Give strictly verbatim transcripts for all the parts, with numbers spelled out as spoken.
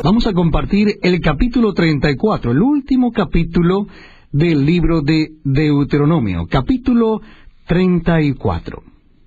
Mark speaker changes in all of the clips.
Speaker 1: Vamos a compartir el capítulo treinta y cuatro, el último capítulo del libro de Deuteronomio, capítulo treinta y cuatro.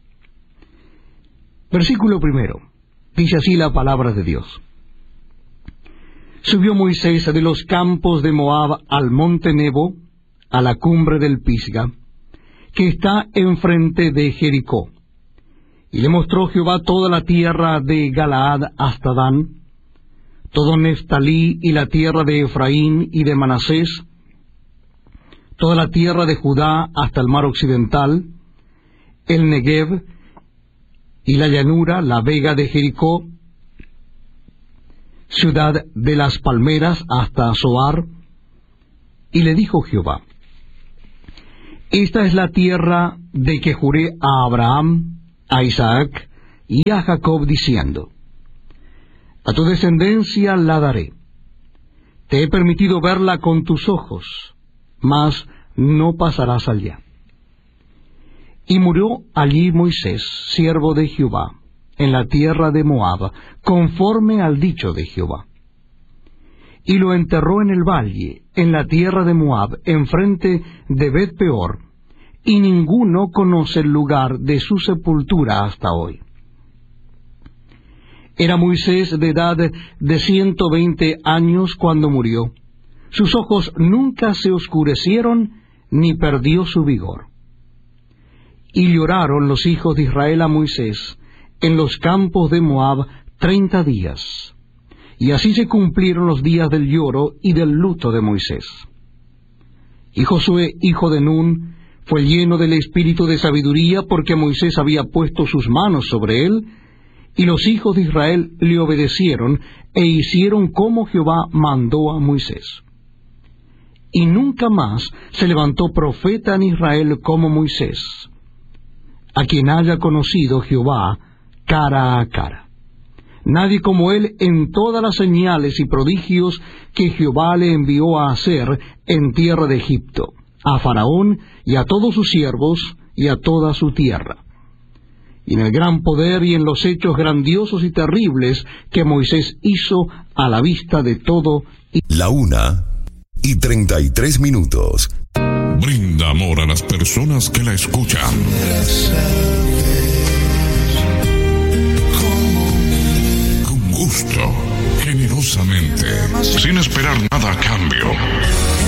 Speaker 1: Versículo primero. Dice así la palabra de Dios. Subió Moisés de los campos de Moab al monte Nebo, a la cumbre del Pisga, que está enfrente de Jericó. Y le mostró Jehová toda la tierra de Galaad hasta Dan, todo Neftalí y la tierra de Efraín y de Manasés, toda la tierra de Judá hasta el mar occidental, el Negev y la llanura, la vega de Jericó, ciudad de las palmeras hasta Zoar. Y le dijo Jehová: Esta es la tierra de que juré a Abraham, a Isaac y a Jacob, diciendo: A tu descendencia la daré. Te he permitido verla con tus ojos, mas no pasarás allá. Y murió allí Moisés, siervo de Jehová, en la tierra de Moab, conforme al dicho de Jehová. Y lo enterró en el valle, en la tierra de Moab, enfrente de Bet-peor, y ninguno conoce el lugar de su sepultura hasta hoy. Era Moisés de edad de ciento veinte años cuando murió. Sus ojos nunca se oscurecieron, ni perdió su vigor. Y lloraron los hijos de Israel a Moisés en los campos de Moab treinta días. Y así se cumplieron los días del lloro y del luto de Moisés. Y Josué, hijo de Nun, fue lleno del espíritu de sabiduría, porque Moisés había puesto sus manos sobre él, y los hijos de Israel le obedecieron, e hicieron como Jehová mandó a Moisés. Y nunca más se levantó profeta en Israel como Moisés, a quien haya conocido Jehová cara a cara. Nadie como él en todas las señales y prodigios que Jehová le envió a hacer en tierra de Egipto, a Faraón y a todos sus siervos y a toda su tierra. Y en el gran poder y en los hechos grandiosos y terribles que Moisés hizo a la vista de todo.
Speaker 2: La una y treinta y tres minutos.
Speaker 3: Brinda amor a las personas que la escuchan. Con gusto, generosamente, sin esperar nada a cambio.